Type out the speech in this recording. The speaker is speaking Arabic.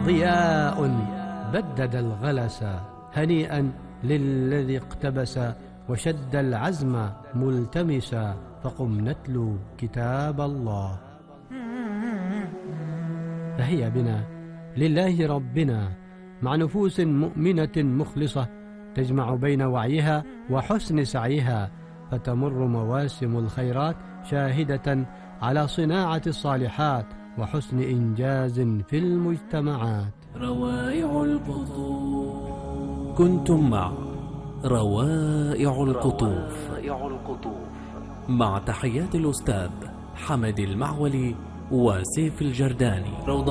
ضياء بدد الغلس، هنيئا للذي اقتبس وشد العزم ملتمسا، فقم نتلو كتاب الله. فهي بنا لله ربنا مع نفوس مؤمنة مخلصة، تجمع بين وعيها وحسن سعيها، فتمر مواسم الخيرات شاهدة على صناعة الصالحات وحسن إنجاز في المجتمعات. روائع القطوف. كنتم مع روائع القطوف مع تحيات الأستاذ حمد المعولي وسيف الجرداني.